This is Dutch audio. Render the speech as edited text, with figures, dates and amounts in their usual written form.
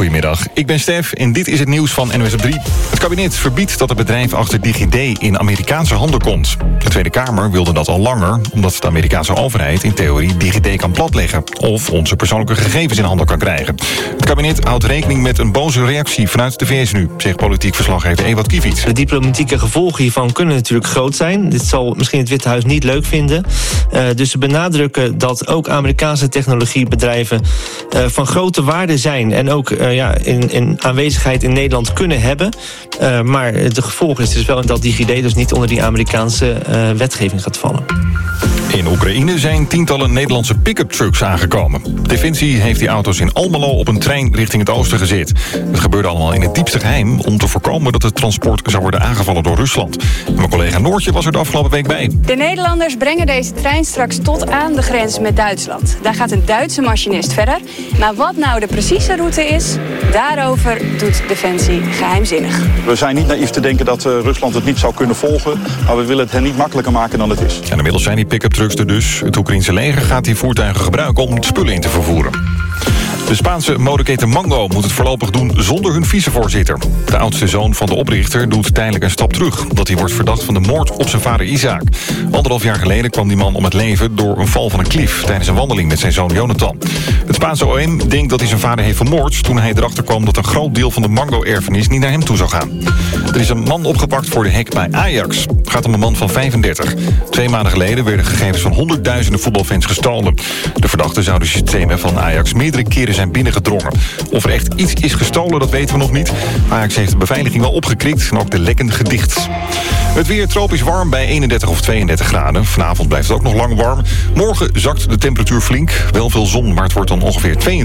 Goedemiddag, ik ben Stef en dit is het nieuws van NOS op 3. Het kabinet verbiedt dat het bedrijf achter DigiD in Amerikaanse handen komt. De Tweede Kamer wilde dat al langer, omdat de Amerikaanse overheid in theorie DigiD kan platleggen of onze persoonlijke gegevens in handen kan krijgen. Het kabinet houdt rekening met een boze reactie vanuit de VS nu, zegt politiek verslaggever Ewout Kiviet. De diplomatieke gevolgen hiervan kunnen natuurlijk groot zijn. Dit zal misschien het Witte Huis niet leuk vinden. Dus ze benadrukken dat ook Amerikaanse technologiebedrijven van grote waarde zijn en ook in aanwezigheid in Nederland kunnen hebben. Maar de gevolg is dus wel dat DigiD dus niet onder die Amerikaanse wetgeving gaat vallen. In Oekraïne zijn tientallen Nederlandse pick-up trucks aangekomen. Defensie heeft die auto's in Almelo op een trein richting het oosten gezet. Het gebeurde allemaal in het diepste geheim om te voorkomen dat het transport zou worden aangevallen door Rusland. En mijn collega Noortje was er de afgelopen week bij. De Nederlanders brengen deze trein straks tot aan de grens met Duitsland. Daar gaat een Duitse machinist verder. Maar wat nou de precieze route is, daarover doet Defensie geheimzinnig. We zijn niet naïef te denken dat Rusland het niet zou kunnen volgen, maar we willen het hen niet makkelijker maken dan het is. En inmiddels zijn die pick-up trucks er dus. Het Oekraïense leger gaat die voertuigen gebruiken om spullen in te vervoeren. De Spaanse modeketen Mango moet het voorlopig doen zonder hun vicevoorzitter. De oudste zoon van de oprichter doet tijdelijk een stap terug, omdat hij wordt verdacht van de moord op zijn vader Isaac. 1,5 jaar geleden kwam die man om het leven door een val van een klif tijdens een wandeling met zijn zoon Jonathan. Het Spaanse OM denkt dat hij zijn vader heeft vermoord toen hij erachter kwam dat een groot deel van de Mango-erfenis niet naar hem toe zou gaan. Er is een man opgepakt voor de hack bij Ajax. Het gaat om een man van 35. 2 maanden geleden werden gegevens van honderdduizenden voetbalfans gestolen. De verdachte zou de systemen van Ajax meerdere keren zijn binnengedrongen. Of er echt iets is gestolen, dat weten we nog niet. Ajax heeft de beveiliging wel opgekrikt en ook de lekken gedicht. Het weer tropisch warm bij 31 of 32 graden. Vanavond blijft het ook nog lang warm. Morgen zakt de temperatuur flink. Wel veel zon, maar het wordt dan ongeveer 22.